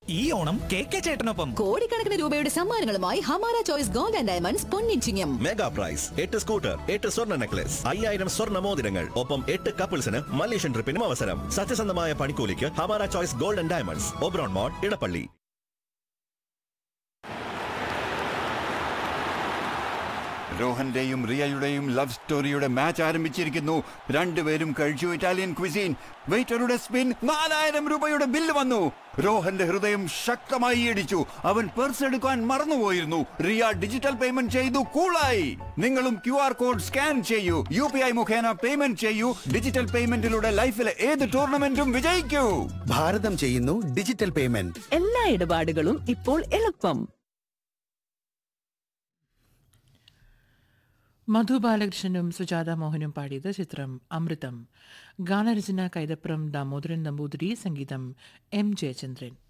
ഈ ഓണം കെ ചേട്ടനൊപ്പം കോടിക്കണക്കിന് രൂപയുടെ സമ്മാനങ്ങളുമായി Hamara choice gold and diamonds പൊന്നിച്ചിങ്ങം. Mega price 8 scooter, 8 സ്വർണ്ണ നെക്ലസ്, 5000 സ്വർണ്ണ മോതിരങ്ങൾ, ഒപ്പം 8 കപ്പിൾസിന് മലേഷ്യൻ ട്രിപ്പിനും അവസരം. സത്യസന്ധമായ പണിക്കൂലിക്ക് Hamara choice gold and diamonds, Oberon mall, Edappally. രോഹന്റെയും റിയയുടെയും love സ്റ്റോറിയുടെ match ആരംഭിച്ചിരിക്കുന്നു. രണ്ടുപേരും കഴിച്ചു ഇറ്റാലിയൻ ക്വിസീൻ. വെയിറ്ററുടെ സ്പിൻ, 4000 രൂപയുടെ ബില്ല് വന്നു. രോഹന്റെ ഹൃദയം ശക്തമായി ഇടിച്ചു. അവൻ പേഴ്സ് എടുക്കാൻ മറന്നുപോയിരുന്നു. റിയ ഡിജിറ്റൽ പേയ്മെന്റ് ചെയ്തു, കൂളായി. നിങ്ങളും QR കോഡ് സ്കാൻ ചെയ്യൂ, UPI മുഖേന പേയ്മെന്റ് ചെയ്യൂ. ഡിജിറ്റൽ പേയ്മെന്റിലൂടെ ലൈഫിലെ ഏത് ടൂർണമെന്റും വിജയിക്കൂ. ഭാരതം ചെയ്യുന്നു ഡിജിറ്റൽ പേയ്മെന്റ്. എല്ലാ ഇടപാടുകളും ഇപ്പോൾ എളുപ്പം. മധു ബാലകൃഷ്ണനും സുജാത മോഹനും പാടിയത് ചിത്രം അമൃതം. ഗാനരചന കൈതപ്രം ദാമോദരൻ നമ്പൂതിരി, സംഗീതം M. ജയചന്ദ്രൻ.